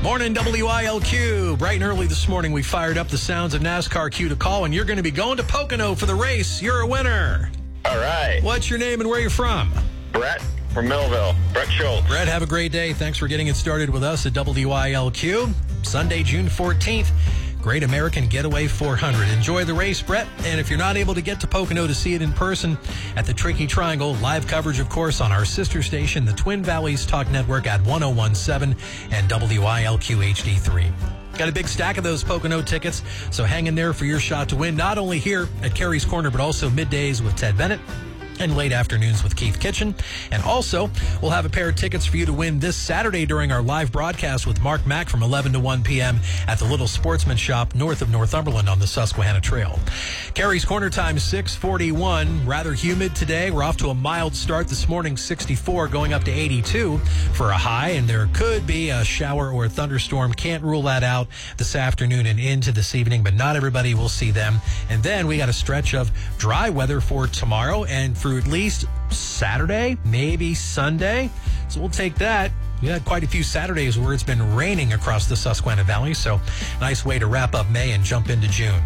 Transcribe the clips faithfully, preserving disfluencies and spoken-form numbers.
Morning, W I L Q. Bright and early this morning, we fired up the sounds of NASCAR Q to call, and you're going to be going to Pocono for the race. You're a winner. All right. What's your name and where you're from? Brett from Millville. Brett Schultz. Brett, have a great day. Thanks for getting it started with us at W I L Q. Sunday, June fourteenth. Great American Getaway four hundred. Enjoy the race, Brett. And if you're not able to get to Pocono to see it in person at the Tricky Triangle, live coverage, of course, on our sister station, the Twin Valleys Talk Network at one oh one point seven and W I L Q H D three. Got a big stack of those Pocono tickets, so hang in there for your shot to win, not only here at Carrie's Corner, but also middays with Ted Bennett and late afternoons with Keith Kitchen. And also, we'll have a pair of tickets for you to win this Saturday during our live broadcast with Mark Mack from eleven to one p.m. at the Little Sportsman Shop north of Northumberland on the Susquehanna Trail. Carrie's Corner time, six forty-one. Rather humid today. We're off to a mild start this morning, sixty-four, going up to eighty-two for a high, and there could be a shower or a thunderstorm. Can't rule that out this afternoon and into this evening, but not everybody will see them. And then we got a stretch of dry weather for tomorrow and for at least Saturday, maybe Sunday. So we'll take that. We had quite a few Saturdays where it's been raining across the Susquehanna Valley, so nice way to wrap up May and jump into June.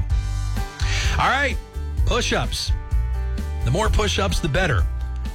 All right, push-ups. The more push-ups, the better.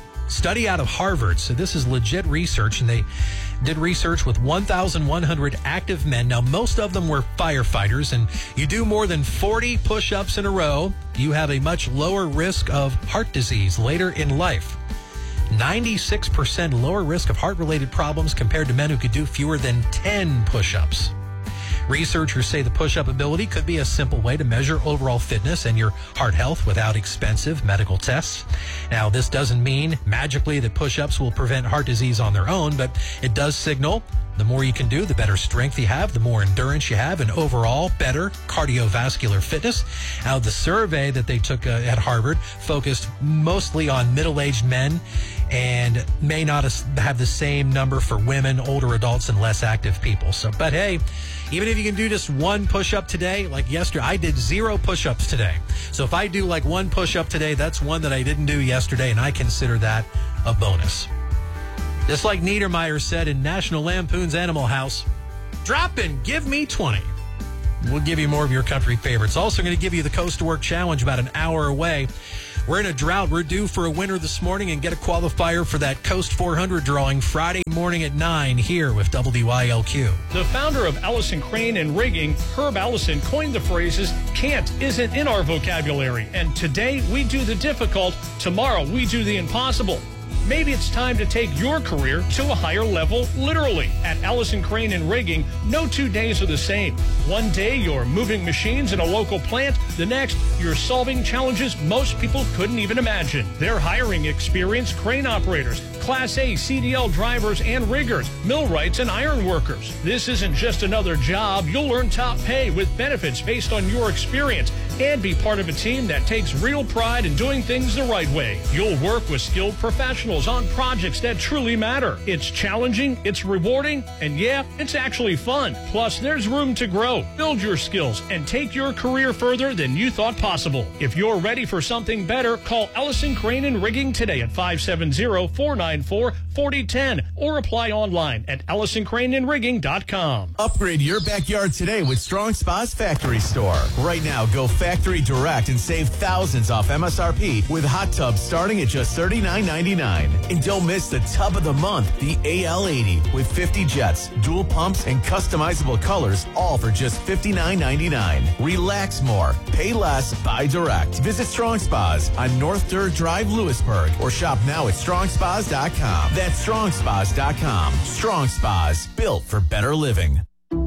Study out of Harvard. So this is legit research, and they did research with one thousand one hundred active men. Now, most of them were firefighters, and you do more than forty push-ups in a row, you have a much lower risk of heart disease later in life. ninety-six percent lower risk of heart-related problems compared to men who could do fewer than ten push-ups. Researchers say the push-up ability could be a simple way to measure overall fitness and your heart health without expensive medical tests. Now, this doesn't mean magically that push-ups will prevent heart disease on their own, but it does signal the more you can do, the better strength you have, the more endurance you have, and overall better cardiovascular fitness. Now, the survey that they took uh, at Harvard focused mostly on middle-aged men and may not have the same number for women, older adults, and less active people. So, but hey, even if you can do just one push-up today, like yesterday, I did zero push-ups today. So if I do like one push-up today, that's one that I didn't do yesterday, and I consider that a bonus. Just like Niedermeyer said in National Lampoon's Animal House, drop in, give me twenty. We'll give you more of your country favorites. Also going to give you the Coast to Work Challenge about an hour away. We're in a drought. We're due for a winner this morning and get a qualifier for that Coast four hundred drawing Friday morning at nine here with W I L Q. The founder of Allison Crane and Rigging, Herb Allison, coined the phrases, can't isn't in our vocabulary. And today we do the difficult, tomorrow we do the impossible. Maybe it's time to take your career to a higher level, literally. At Allison Crane and Rigging, no two days are the same. One day, you're moving machines in a local plant. The next, you're solving challenges most people couldn't even imagine. They're hiring experienced crane operators, Class A C D L drivers and riggers, millwrights and iron workers. This isn't just another job. You'll earn top pay with benefits based on your experience and be part of a team that takes real pride in doing things the right way. You'll work with skilled professionals on projects that truly matter. It's challenging, it's rewarding, and yeah, it's actually fun. Plus, there's room to grow, build your skills, and take your career further than you thought possible. If you're ready for something better, call Allison Crane and Rigging today at five seven zero, four nine four, four zero one zero or apply online at allison crane and rigging dot com. Upgrade your backyard today with Strong Spa's Factory Store. Right now, go factory direct and save thousands off M S R P with hot tubs starting at just thirty-nine ninety-nine. And don't miss the tub of the month, the A L eighty, with fifty jets, dual pumps, and customizable colors, all for just fifty-nine ninety-nine. Relax more, pay less, buy direct. Visit Strong Spas on North Dirt Drive, Lewisburg, or shop now at strong spas dot com. That's strong spas dot com. Strong Spas, built for better living.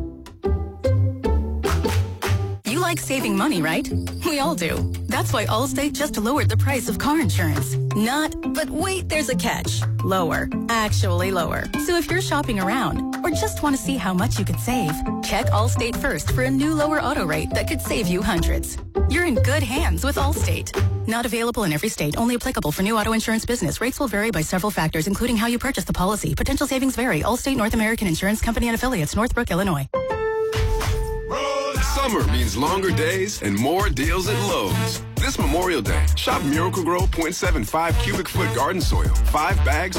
You like saving money, right? We all do. That's why Allstate just lowered the price of car insurance. Not, but wait, there's a catch. Lower. Actually lower. So if you're shopping around or just want to see how much you could save, check Allstate first for a new lower auto rate that could save you hundreds. You're in good hands with Allstate. Not available in every state. Only applicable for new auto insurance business. Rates will vary by several factors, including how you purchase the policy. Potential savings vary. Allstate North American Insurance Company and Affiliates, Northbrook, Illinois. Summer means longer days and more deals at Lowe's. This Memorial Day, shop Miracle-Gro point seven five cubic foot garden soil. Five bags